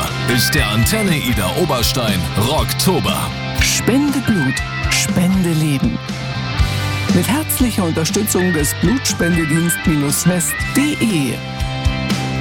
ist der Antenne Idar Oberstein Rocktober. Spende Blut, Spende Leben. Mit herzlicher Unterstützung des Blutspendedienst-west.de